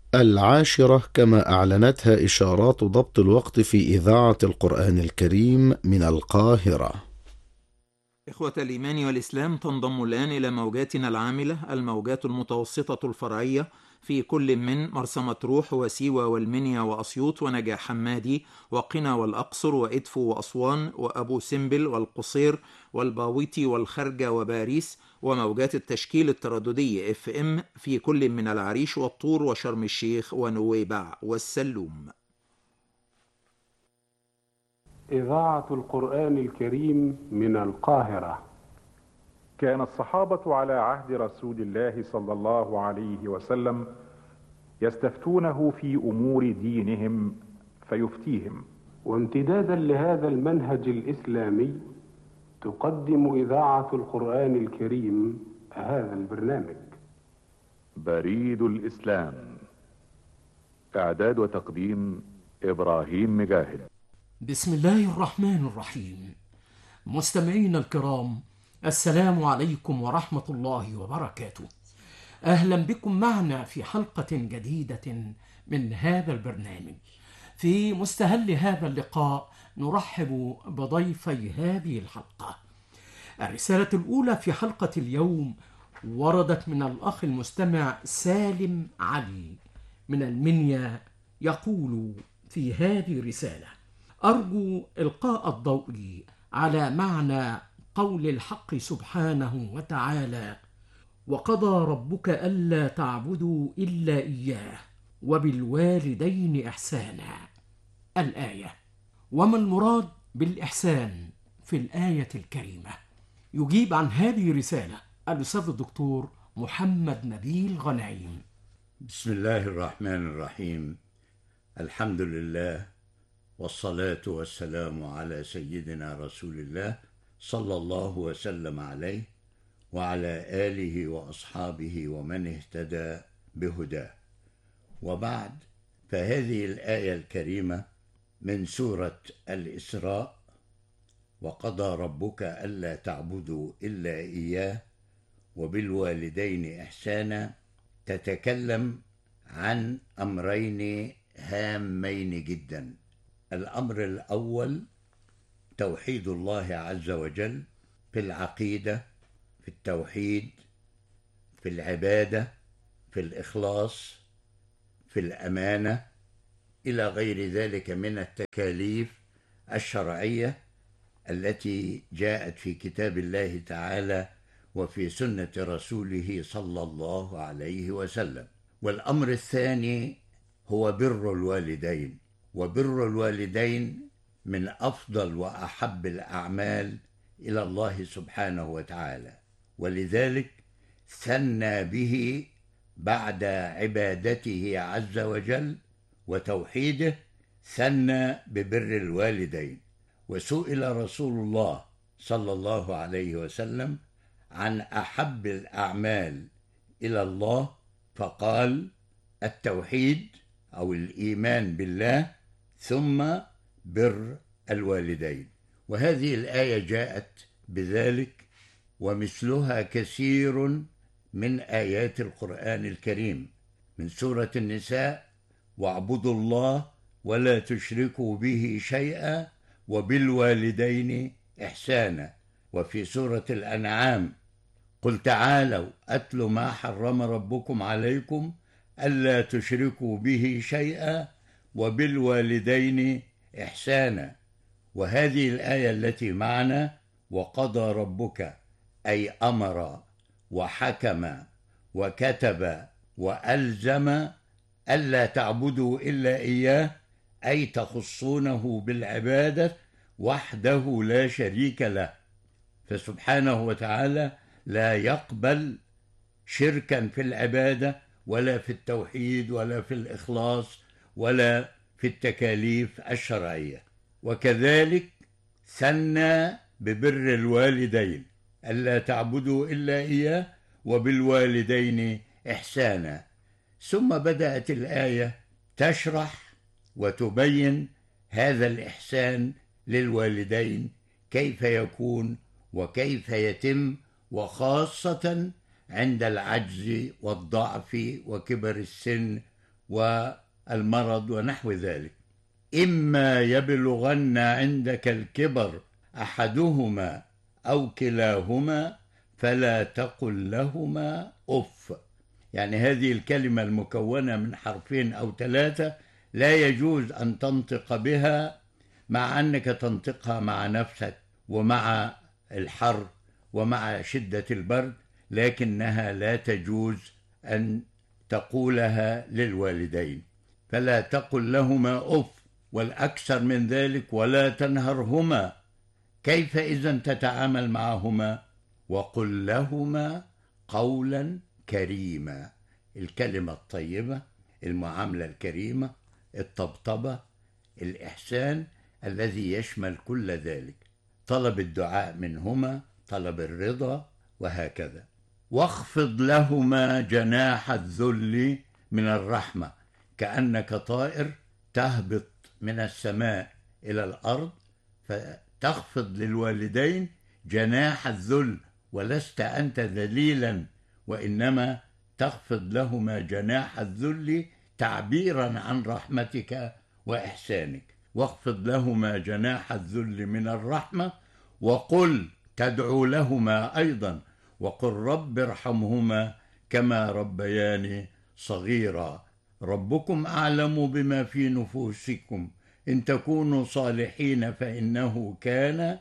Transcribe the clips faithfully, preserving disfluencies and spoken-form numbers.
العاشرة كما أعلنتها إشارات ضبط الوقت في إذاعة القرآن الكريم من القاهرة. إخوة الإيمان والإسلام، تنضم الآن إلى موجاتنا العاملة الموجات المتوسطة الفرعية في كل من مرسى مطروح وسيوة والمنيا وأسيوط ونجع حمادي وقنا والأقصر وإدفو وأسوان وأبو سمبل والقصير والباويتي والخرجة وباريس، وموجات التشكيل الترددي اف ام في كل من العريش والطور وشرم الشيخ ونويبع والسلوم. إذاعة القرآن الكريم من القاهرة. كان الصحابة على عهد رسول الله صلى الله عليه وسلم يستفتونه في أمور دينهم فيفتيهم. وامتدادا لهذا المنهج الإسلامي تقدم إذاعة القرآن الكريم هذا البرنامج. بريد الإسلام، إعداد وتقديم إبراهيم مجاهد. بسم الله الرحمن الرحيم. مستمعينا الكرام، السلام عليكم ورحمة الله وبركاته. أهلا بكم معنا في حلقة جديدة من هذا البرنامج. في مستهل هذا اللقاء نرحب بضيفي هذه الحلقة. الرسالة الأولى في حلقة اليوم وردت من الأخ المستمع سالم علي من المنيا، يقول في هذه الرسالة: أرجو إلقاء الضوء على معنى قول الحق سبحانه وتعالى: وقضى ربك ألا تعبدوا إلا إياه وبالوالدين إحسانا. الآية. وما المراد بالإحسان في الآية الكريمة؟ يجيب عن هذه الرسالة الأستاذ الدكتور محمد نبيل غنايم. بسم الله الرحمن الرحيم. الحمد لله والصلاة والسلام على سيدنا رسول الله صلى الله وسلم عليه وعلى آله وأصحابه ومن اهتدى بهداه، وبعد، فهذه الآية الكريمة من سورة الإسراء: وقضى ربك ألا تعبدوا إلا إياه وبالوالدين إحسانا، تتكلم عن أمرين هامين جدا. الأمر الأول توحيد الله عز وجل في العقيدة، في التوحيد، في العبادة، في الإخلاص، في الأمانة، إلى غير ذلك من التكاليف الشرعية التي جاءت في كتاب الله تعالى وفي سنة رسوله صلى الله عليه وسلم. والأمر الثاني هو بر الوالدين، وبر الوالدين من أفضل وأحب الأعمال إلى الله سبحانه وتعالى، ولذلك ثنى به بعد عبادته عز وجل وتوحيده، ثنى ببر الوالدين. وسئل رسول الله صلى الله عليه وسلم عن أحب الأعمال إلى الله، فقال: التوحيد أو الإيمان بالله، ثم بر الوالدين. وهذه الآية جاءت بذلك، ومثلها كثير من آيات القرآن الكريم، من سورة النساء: واعبدوا الله ولا تشركوا به شيئا وبالوالدين إحسانا. وفي سورة الأنعام: قل تعالوا أتل ما حرم ربكم عليكم ألا تشركوا به شيئا وبالوالدين إحسانا. وهذه الآية التي معنا: وقضى ربك، أي أمر وحكم وكتب وألزم ألا تعبدوا إلا إياه، أي تخصونه بالعبادة وحده لا شريك له، فسبحانه وتعالى لا يقبل شركا في العبادة ولا في التوحيد ولا في الإخلاص ولا في التكاليف الشرعية. وكذلك ثنى ببر الوالدين: ألا تعبدوا إلا إياه وبالوالدين إحسانا. ثم بدأت الآية تشرح وتبين هذا الإحسان للوالدين كيف يكون وكيف يتم، وخاصة عند العجز والضعف وكبر السن والمرض ونحو ذلك. إما يبلغن عندك الكبر أحدهما أو كلاهما فلا تقل لهما أف. يعني هذه الكلمة المكونة من حرفين أو ثلاثة لا يجوز أن تنطق بها مع أنك تنطقها مع نفسك ومع الحر ومع شدة البرد، لكنها لا تجوز أن تقولها للوالدين. فلا تقل لهما أف، والأكثر من ذلك ولا تنهرهما. كيف إذن تتعامل معهما؟ وقل لهما قولا كريما. الكلمة الطيبة، المعاملة الكريمة، الطبطبة، الإحسان الذي يشمل كل ذلك، طلب الدعاء منهما، طلب الرضا، وهكذا. واخفض لهما جناح الذل من الرحمة، كأنك طائر تهبط من السماء إلى الأرض فتخفض للوالدين جناح الذل، ولست أنت ذليلا، وإنما تخفض لهما جناح الذل تعبيرا عن رحمتك وإحسانك. واخفض لهما جناح الذل من الرحمة، وقل تدعو لهما أيضا، وقل رب ارحمهما كما ربياني صغيرا. ربكم أعلم بما في نفوسكم، إن تكونوا صالحين فإنه كان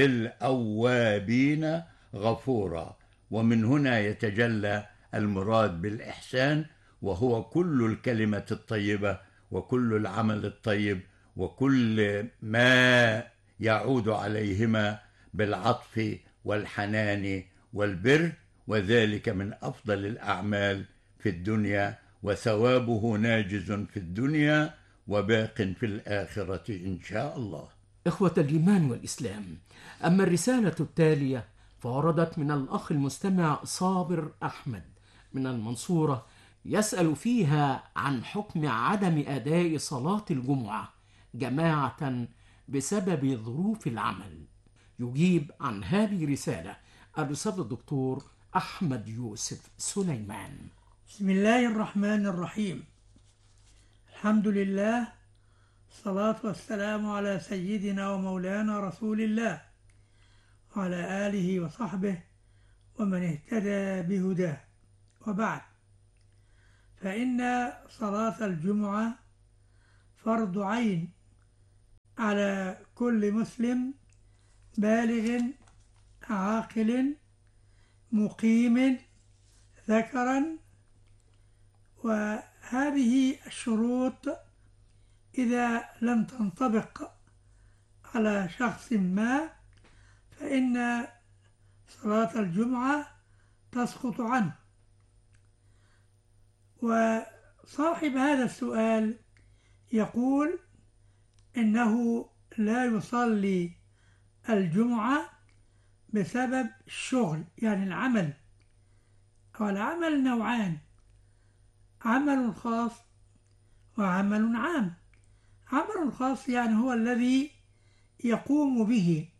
للأوابين غفورا. ومن هنا يتجلى المراد بالإحسان، وهو كل الكلمة الطيبة وكل العمل الطيب وكل ما يعود عليهما بالعطف والحنان والبر، وذلك من أفضل الأعمال في الدنيا، وثوابه ناجز في الدنيا وباق في الآخرة إن شاء الله. إخوة الإيمان والإسلام، أما الرسالة التالية فوردت من الأخ المستمع صابر أحمد من المنصورة، يسأل فيها عن حكم عدم أداء صلاة الجمعة جماعة بسبب ظروف العمل. يجيب عن هذه الرسالة الأستاذ الدكتور أحمد يوسف سليمان. بسم الله الرحمن الرحيم. الحمد لله، الصلاة والسلام على سيدنا ومولانا رسول الله وعلى آله وصحبه ومن اهتدى بهداه، وبعد، فإن صلاة الجمعة فرض عين على كل مسلم بالغ عاقل مقيم ذكرا، وهذه الشروط إذا لم تنطبق على شخص ما فإن صلاة الجمعة تسقط عنه. وصاحب هذا السؤال يقول إنه لا يصلي الجمعة بسبب الشغل، يعني العمل. والعمل نوعان: عمل خاص وعمل عام. عمل خاص يعني هو الذي يقوم به،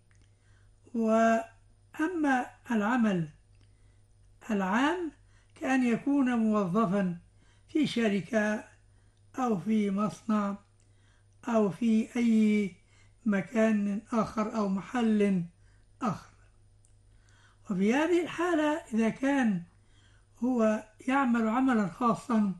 وأما العمل العام كأن يكون موظفا في شركة أو في مصنع أو في أي مكان آخر أو محل آخر. وفي هذه الحالة إذا كان هو يعمل عملا خاصا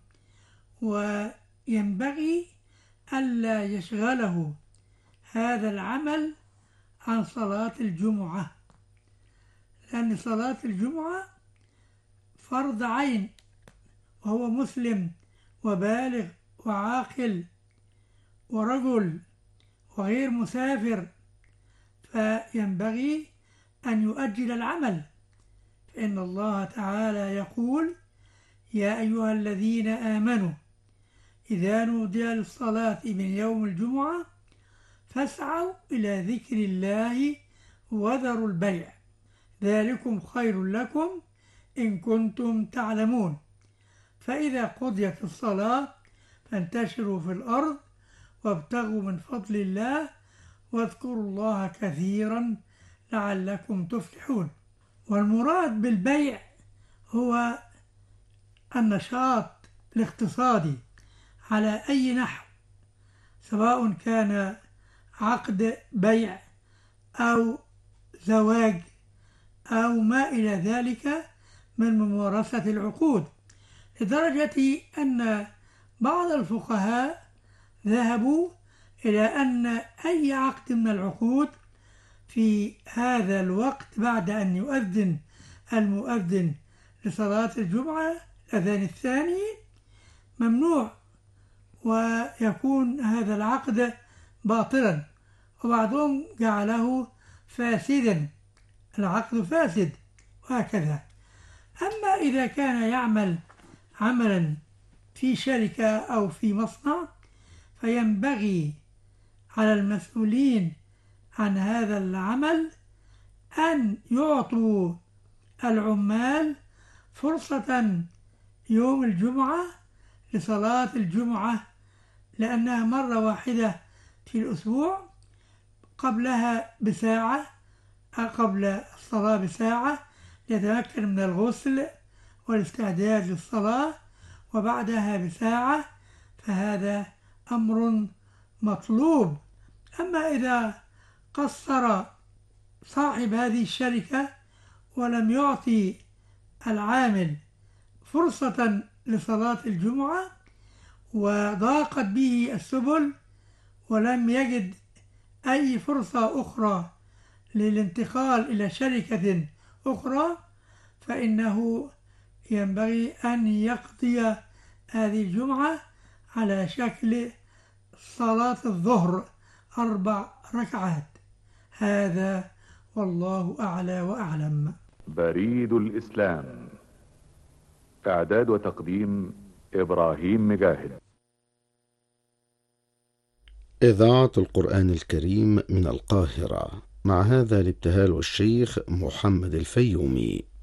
وينبغي ألا يشغله هذا العمل عن صلاة الجمعة، لأن صلاة الجمعة فرض عين، وهو مسلم وبالغ وعاقل ورجل وغير مسافر، فينبغي أن يؤجل العمل. فإن الله تعالى يقول: يا أيها الذين آمنوا إذا نودي للصلاة من يوم الجمعة فاسعوا إلى ذكر الله وذروا البيع، ذلكم خير لكم إن كنتم تعلمون. فإذا قضيت الصلاة فانتشروا في الأرض وابتغوا من فضل الله واذكروا الله كثيرا لعلكم تفلحون. والمراد بالبيع هو النشاط الاقتصادي على أي نحو، سواء كان عقد بيع أو زواج أو ما إلى ذلك من ممارسة العقود، لدرجة أن بعض الفقهاء ذهبوا إلى أن أي عقد من العقود في هذا الوقت بعد أن يؤذن المؤذن لصلاة الجمعة الأذان الثاني ممنوع، ويكون هذا العقد باطلا، وبعضهم جعله فاسدا، العقد فاسد، وهكذا. أما إذا كان يعمل عملا في شركة أو في مصنع، فينبغي على المسؤولين عن هذا العمل أن يعطوا العمال فرصة يوم الجمعة لصلاة الجمعة، لأنها مرة واحدة في الأسبوع، قبلها بساعة قبل الصلاة بساعة يتمكن من الغسل والاستعداد للصلاة، وبعدها بساعة، فهذا أمر مطلوب. أما إذا قصر صاحب هذه الشركة ولم يعطي العامل فرصة لصلاة الجمعة وضاقت به السبل ولم يجد أي فرصة أخرى للانتقال إلى شركة أخرى، فإنه ينبغي أن يقضي هذه الجمعة على شكل صلاة الظهر أربع ركعات. هذا والله أعلى وأعلم. بريد الإسلام، إعداد وتقديم إبراهيم مجاهد. إذاعة القرآن الكريم من القاهرة، مع هذا الابتهال والشيخ محمد الفيومي.